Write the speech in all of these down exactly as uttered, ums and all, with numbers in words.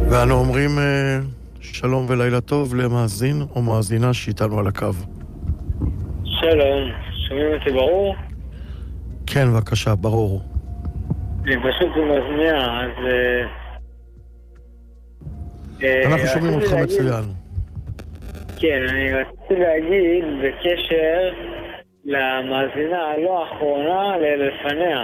ואנו אומרים שלום ולילה טוב למאזין או מאזינה שאיתנו על הקו. שלום, שומעים אותי ברור? כן, בבקשה, ברור. אני פשוט מזמיע, אז... אנחנו שומעים אותך מצוין. כן, אני רציתי להגיד בקשר למאזינה הלא האחרונה ללפניה.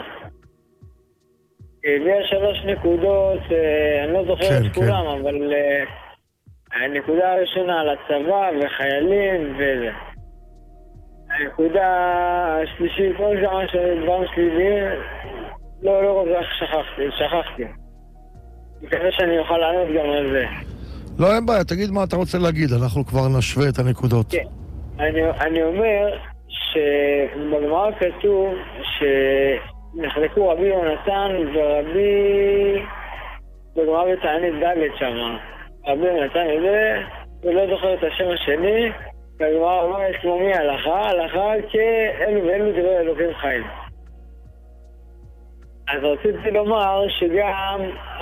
הביאה שלוש נקודות, אני לא זוכר את כולם, אבל הנקודה הראשונה על הצבא וחיילים וזה. הנקודה השלישית, כל שעה שדברים שליליים, לא, לא כל כך שכחתי, שכחתי. מקווה שאני אוכל לענות גם על זה. לא, אין בעיה, תגיד מה אתה רוצה להגיד, אנחנו כבר נשווה את הנקודות. כן, אני, אני אומר שבגמרא כתוב שנחלקו רבי יונתן ורבי... בגמרא בתענית ד' שמה. רבי יונתן הזה, ולא זוכר את השם השני, בגמרא אומרת כמו מי הלכה, הלכה כאלו ואלו דברי אלוקים חיים. אז רציתי לומר שגם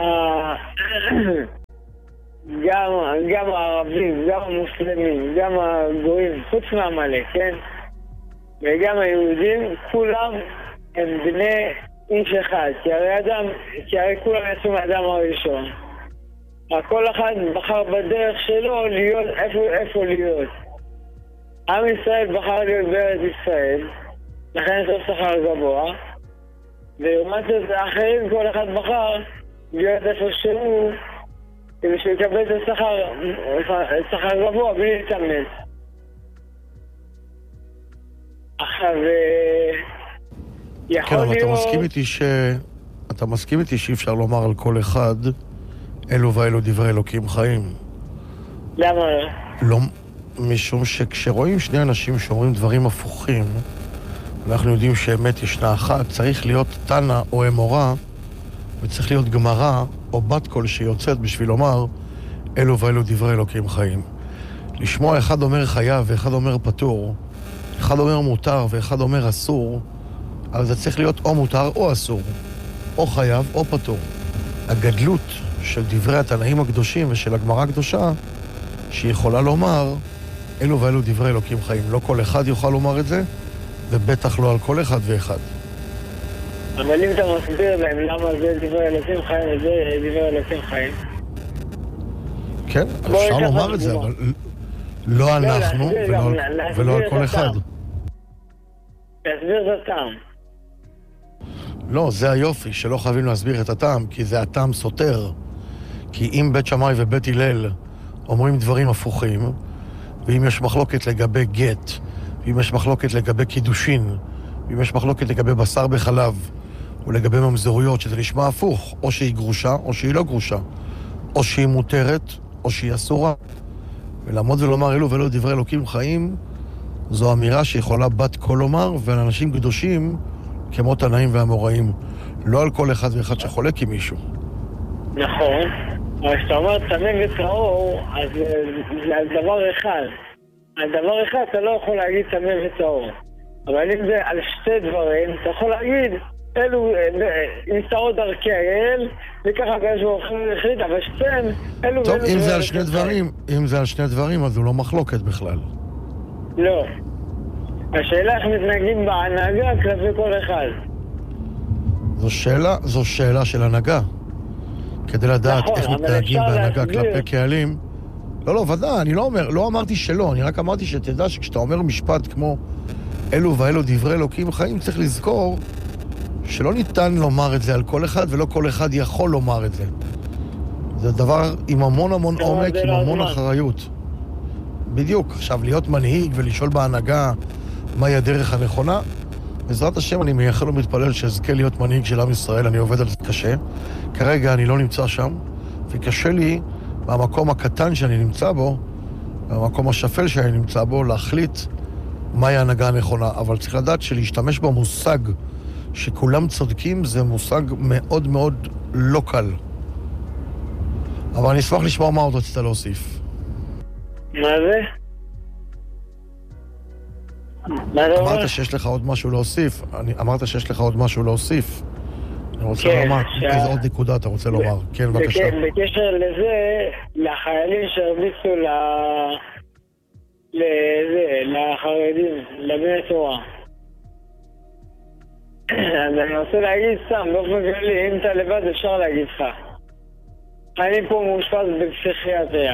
גם, גם הערבים, גם המוסלמים, גם הגויים, חוץ מהמלך, כן? וגם היהודים, כולם הם בני איש אחד, כי הרי אדם, כי הרי כולם יצאו מהאדם הראשון. כל אחד בחר בדרך שלו להיות, איפה, איפה להיות. עם ישראל בחר להיות בארץ ישראל, לכן יש לו שכר גבוה, ולעומת זאת האחרים כל אחד בחר להיות איפה שהוא, כדי שיקבל את השכר, השכר גבוה בלי להתאמץ. עכשיו, יכול כן, אבל להיות... אתה מסכים איתי ש... אתה מסכים איתי שאי אפשר לומר על כל אחד אלו ואלו דברי אלוקים חיים. למה לא? לא, משום שכשרואים שני אנשים שאומרים דברים הפוכים, אנחנו יודעים שאמת ישנה אחת, צריך להיות תנא או אמורה, וצריך להיות גמרא או בת קול שיוצאת בשביל לומר אלו ואלו דברי אלוקים חיים. לשמוע אחד אומר חייב ואחד אומר פטור, אחד אומר מותר ואחד אומר אסור, אבל זה צריך להיות או מותר או אסור, או חייב או פטור. הגדלות של דברי התנאים הקדושים ושל הגמרא הקדושה, שהיא יכולה לומר אלו ואלו דברי אלוקים חיים. לא כל אחד יוכל לומר את זה, ובטח לא על כל אחד ואחד. אבל אם אתה מסביר להם למה זה דברי אלוקים חיים וזה דברי אלוקים חיים, כן, אפשר לומר את זה, אבל לא אנחנו ולא על כל אחד. להסביר את הטעם. לא, זה היופי, שלא חייבים להסביר את הטעם, כי זה הטעם סותר. כי אם בית שמאי ובית הלל אומרים דברים הפוכים, ואם יש מחלוקת לגבי גט, ואם יש מחלוקת לגבי קידושין, ואם יש מחלוקת לגבי בשר בחלב, ולגבי ממזרויות, שזה נשמע הפוך, או שהיא גרושה, או שהיא לא גרושה, או שהיא מותרת, או שהיא אסורה. ולעמוד ולומר אלו ולא דברי אלוקים חיים, זו אמירה שיכולה בת קול לומר, ועל אנשים קדושים, כמו תנאים והאמוראים, לא על כל אחד ואחד שחולק עם מישהו. נכון, אבל כשאתה אומר צמא וטהור, אז זה על דבר אחד. על דבר אחד אתה לא יכול להגיד צמא וטהור. אבל אם זה על שתי דברים, אתה יכול להגיד, אלו נמצאות דרכי האל, וככה גז ואוכלים לחליט, אבל שתיהם, אלו... טוב, אם זה על שני דברים, אם זה על שני דברים, אז הוא לא מחלוקת בכלל. לא. השאלה איך מתנהגים בהנהגה כלפי כל אחד. זו שאלה, זו שאלה של הנהגה. כדי לדעת נכון, איך מתנהגים בהנהגה להסביר. כלפי קהלים. לא, לא, ודאי, אני לא אומר, לא אמרתי שלא, אני רק אמרתי שתדע שכשאתה אומר משפט כמו אלו ואלו דברי אלוקים חיים, צריך לזכור שלא ניתן לומר את זה על כל אחד, ולא כל אחד יכול לומר את זה. זה דבר עם המון המון עומק, עם המון אחריות. בדיוק. עכשיו, להיות מנהיג ולשאול בהנהגה מהי הדרך הנכונה, בעזרת השם אני מייחל ומתפלל שאזכה להיות מנהיג של עם ישראל, אני עובד על זה קשה. כרגע אני לא נמצא שם, וקשה לי במקום הקטן שאני נמצא בו, במקום השפל שאני נמצא בו, להחליט מהי ההנהגה הנכונה. אבל צריך לדעת שלהשתמש במושג שכולם צודקים זה מושג מאוד מאוד לא קל. אבל אני אשמח לשמוע מה עוד רצית להוסיף. מה זה? מה זה אומר? אמרת שיש לך עוד משהו להוסיף. אני, אמרת שיש לך עוד משהו להוסיף. אני רוצה כן, לומר, שה... איזה עוד נקודה אתה רוצה לומר? כן, בבקשה. בק... בקשר לזה, לחיילים שהרביצו ל... לזה, לחרדים, לבני תורה. אז אני רוצה להגיד סתם, באופן כללי, אם אתה לבד אפשר להגיד לך. אני פה מאושפז בפסיכיאטריה.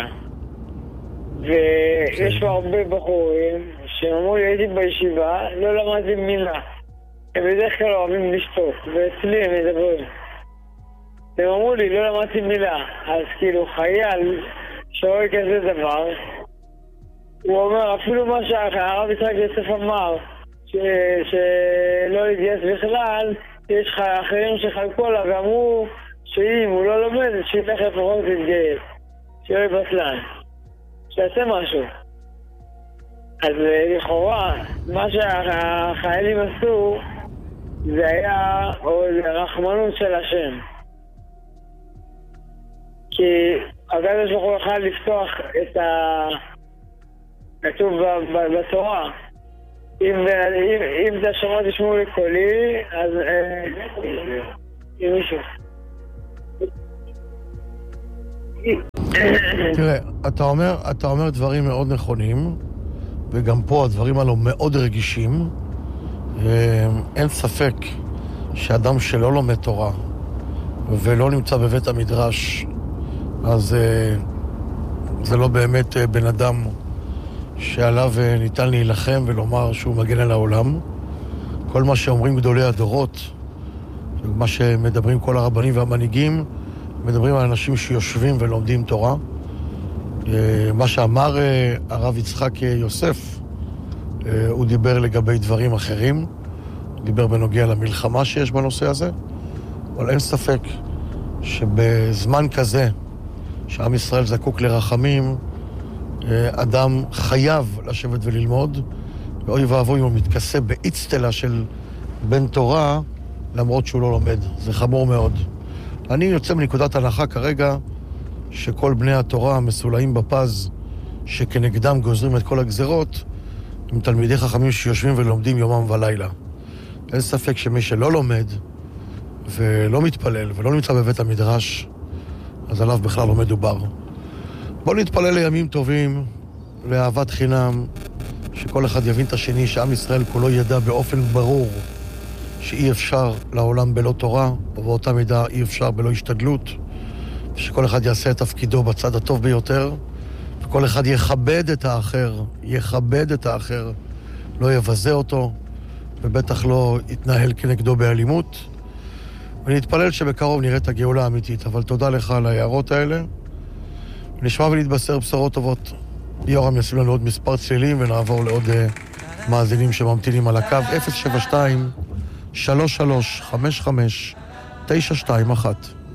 ויש פה הרבה בחורים שאמרו לי, הייתי בישיבה, לא למדתי מילה. הם בדרך כלל אוהבים לשתות, ואצלי הם מדברים. הם אמרו לי, לא למדתי מילה. אז כאילו חייל שרואה כזה דבר, הוא אומר, אפילו מה שהרב יצחק יוסף אמר, ש- שלא להתגייס בכלל, יש אחרים שחלקו עליו ואמרו שאם הוא לא לומד, שילך לפחות להתגייס, שלא יבטלן, שיעשה משהו. אז לכאורה, מה שהחיילים עשו, זה היה רחמנות של השם. כי הקדוש ברוך הוא יכול לפתוח את ה... כתוב בתורה, אם, אם, אם אתה שומע תשמעו לקולי, אז עם מישהו. תראה, אתה אומר, אתה אומר דברים מאוד נכונים, וגם פה הדברים האלו מאוד רגישים. אין ספק שאדם שלא לומד תורה ולא נמצא בבית המדרש, אז זה לא באמת בן אדם שעליו ניתן להילחם ולומר שהוא מגן על העולם. כל מה שאומרים גדולי הדורות, מה שמדברים כל הרבנים והמנהיגים, מדברים על אנשים שיושבים ולומדים תורה. מה שאמר הרב יצחק יוסף, הוא דיבר לגבי דברים אחרים, הוא דיבר בנוגע למלחמה שיש בנושא הזה, אבל אין ספק שבזמן כזה, שעם ישראל זקוק לרחמים, אדם חייב לשבת וללמוד, ואוי ואבוי אם הוא מתכסה באצטלה של בן תורה, למרות שהוא לא לומד. זה חמור מאוד. אני יוצא מנקודת הנחה כרגע, שכל בני התורה מסולאים בפז, שכנגדם גוזרים את כל הגזרות, הם תלמידי חכמים שיושבים ולומדים יומם ולילה. אין ספק שמי שלא לומד, ולא מתפלל, ולא נמצא בבית המדרש, אז עליו בכלל לא מדובר. בוא נתפלל לימים טובים, לאהבת חינם, שכל אחד יבין את השני, שעם ישראל כולו ידע באופן ברור שאי אפשר לעולם בלא תורה, ובאותה מידה אי אפשר בלא השתדלות, שכל אחד יעשה את תפקידו בצד הטוב ביותר, וכל אחד יכבד את האחר, יכבד את האחר, לא יבזה אותו, ובטח לא יתנהל כנגדו באלימות. ונתפלל שבקרוב נראה את הגאולה האמיתית, אבל תודה לך על ההערות האלה. נשמע ונתבשר בשורות טובות. יורם ישים לנו עוד מספר צלילים ונעבור לעוד uh, מאזינים שממתינים על הקו. אפס שבע שתיים שלוש שלוש חמש חמש תשע שתיים אחת.